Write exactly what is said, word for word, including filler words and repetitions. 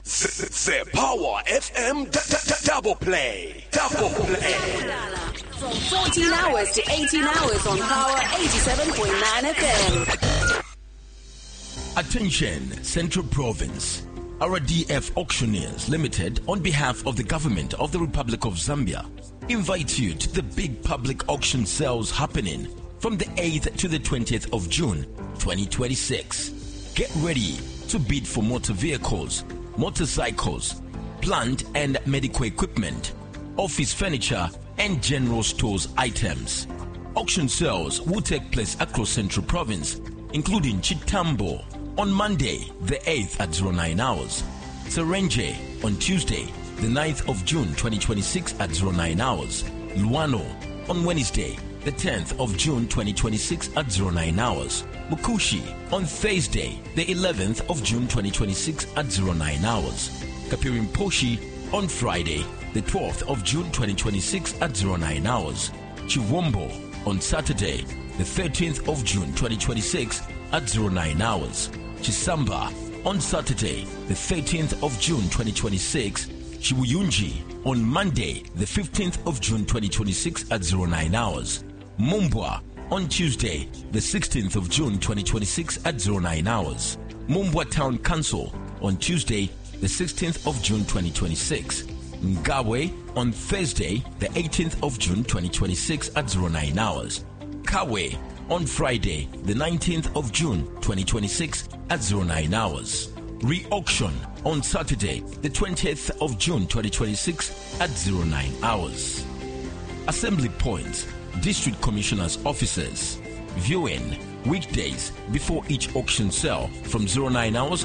Say Power F M double play. Double play. From fourteen hours to eighteen hours on Power eighty-seven point nine F M. Attention, Central Province. R D F Auctioneers Limited, on behalf of the government of the Republic of Zambia, invites you to the big public auction sales happening from the eighth to the twentieth of June twenty twenty-six. Get ready to bid for motor vehicles, motorcycles, plant and medical equipment, office furniture and general stores items. Auction sales will take place across Central Province, including Chitambo on Monday the eighth at nine hours, Serenje on Tuesday the ninth of June twenty twenty-six at nine hours, Luano on Wednesday the tenth of June twenty twenty-six at nine hours, Mukushi on Thursday the eleventh of June twenty twenty-six at nine hours, Kapirimposhi on Friday the twelfth of June twenty twenty-six at nine hours, Chiwombo on Saturday the thirteenth of June twenty twenty-six at nine hours, Chisamba on Saturday the thirteenth of June twenty twenty-six, Chiwuyunji on Monday the fifteenth of June twenty twenty-six at nine hours, Mumbwa on Tuesday the sixteenth of June twenty twenty-six at nine hours, Mumbwa Town Council on Tuesday the sixteenth of June twenty twenty-six, Ngawe on Thursday the eighteenth of June twenty twenty-six at nine hours, Kawe on Friday the nineteenth of June twenty twenty-six at nine hours. Re-auction on Saturday the twentieth of June twenty twenty-six at nine hours. Assembly points, District Commissioner's offices. Viewing weekdays before each auction sale from nine hours